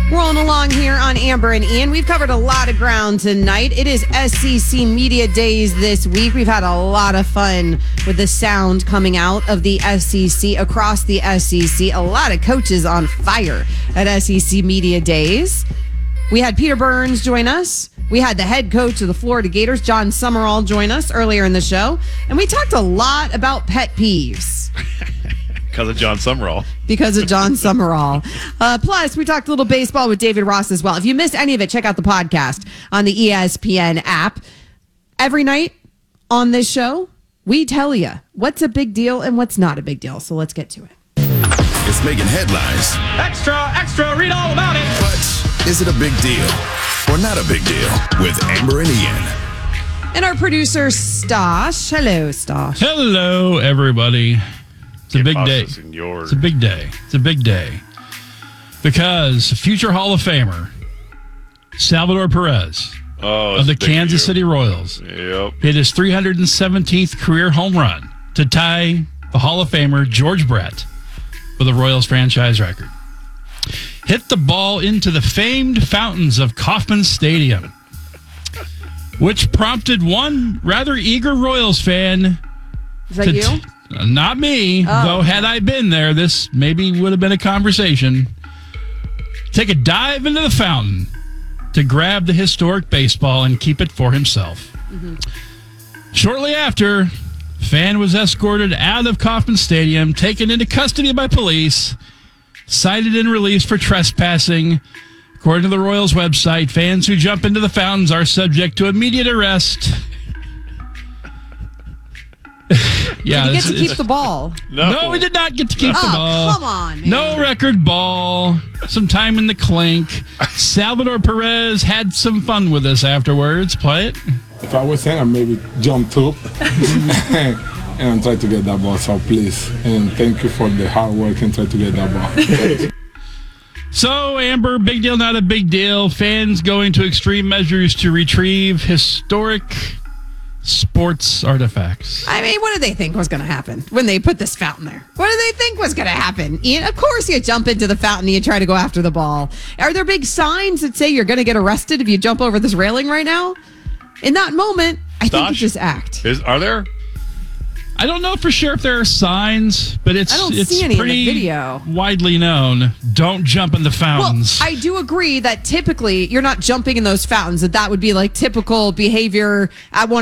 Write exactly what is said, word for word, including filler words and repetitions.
Rolling along here on Amber and Ian. We've covered a lot of ground tonight. It is S E C Media Days this week. We've had a lot of fun with the sound coming out of the S E C across the S E C. A lot of coaches on fire at S E C Media Days. We had Peter Burns join us. We had the head coach of the Florida Gators, John Summerall, join us earlier in the show. And we talked a lot about pet peeves. Because of John Summerall. Because of John Summerall. Uh, plus, we talked a little baseball with David Ross as well. If you missed any of it, check out the podcast on the E S P N app. Every night on this show, we tell you what's a big deal and what's not a big deal. So let's get to it. It's making headlines. Extra, extra, read all about it. But is it a big deal or not a big deal with Amber and Ian? And our producer, Stosh. Hello, Stosh. Hello, everybody. It's a big day. It's a big day. It's a big day. Because future Hall of Famer, Salvador Perez oh, of the Kansas deal. City Royals Yep. hit his three hundred seventeenth career home run to tie the Hall of Famer George Brett for the Royals franchise record. Hit the ball into the famed fountains of Kauffman Stadium, which prompted one rather eager Royals fan. Is that to you? T- Not me, Oh. though had I been there, this maybe would have been a conversation. Take a dive into the fountain to grab the historic baseball and keep it for himself. Mm-hmm. Shortly after, fan was escorted out of Kauffman Stadium, taken into custody by police, cited and released for trespassing. According to the Royals website, fans who jump into the fountains are subject to immediate arrest. Yeah, Did you get to it's- keep the ball? No. No, we did not get to keep Oh, the ball. come on, man. No record ball. Some time in the clink. Salvador Perez had some fun with us afterwards. Play it. If I was saying, I maybe jumped up and try to get that ball. So please, and thank you for the hard work and try to get that ball. So, Amber, big deal, not a big deal. Fans going to extreme measures to retrieve historic sports artifacts. I mean, what did they think was going to happen when they put this fountain there? What did they think was going to happen? Ian, of course you jump into the fountain and you try to go after the ball. Are there big signs that say you're going to get arrested if you jump over this railing right now? In that moment, I think you Stosh? just act. Is, are there? I don't know for sure if there are signs, but it's I don't it's see any in the pretty video. widely known. Don't jump in the Well, fountains. I do agree that typically you're not jumping in those fountains, that that would be like typical behavior at one